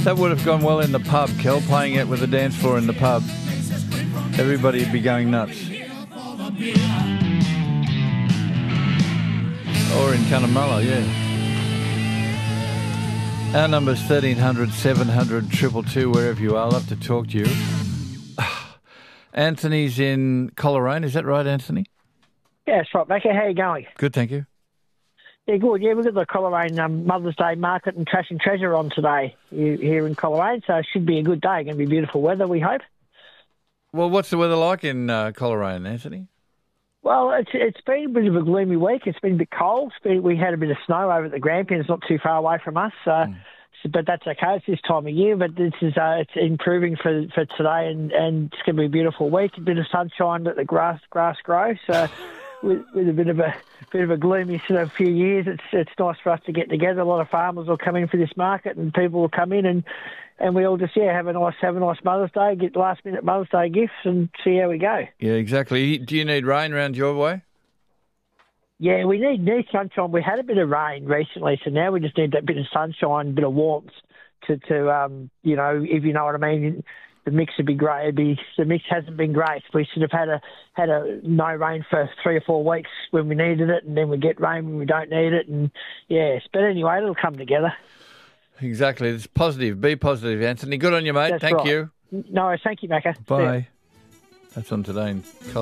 that would have gone well in the pub, Kel, playing it with the dance floor in the pub. Everybody would be going nuts. Or in Cunnamulla, yeah. Our number's 1300 700 222, wherever you are. I'd love to talk to you. Anthony's in Coleraine. Is that right, Anthony? Yeah, that's right, Macca. How are you going? Good, thank you. Yeah, good. Yeah, we've got the Coleraine Mother's Day Market and Trash and Treasure on today here in Coleraine, so it should be a good day. Going to be beautiful weather, we hope. Well, what's the weather like in Coleraine, Anthony? Well, it's been a bit of a gloomy week. It's been a bit cold. We had a bit of snow over at the Grampians, not too far away from us. But that's okay. It's this time of year. But this is it's improving for today, and it's going to be a beautiful week. A bit of sunshine, let the grass grow. So with a bit of a gloomy sort of few years, it's nice for us to get together. A lot of farmers will come in for this market, and people will come in and we all just have a nice Mother's Day, get last minute Mother's Day gifts, and see how we go. Yeah, exactly. Do you need rain around your way? Yeah, we need sunshine. We had a bit of rain recently, so now we just need that bit of sunshine, bit of warmth to if you know what I mean. The mix would be great. The mix hasn't been great. We should have had a no rain for 3 or 4 weeks when we needed it, and then we get rain when we don't need it. And yes, but anyway, it'll come together. Exactly. It's positive. Be positive, Anthony. Good on you, mate. That's Thank right. you. No, thank you, Macca. Bye. That's on today in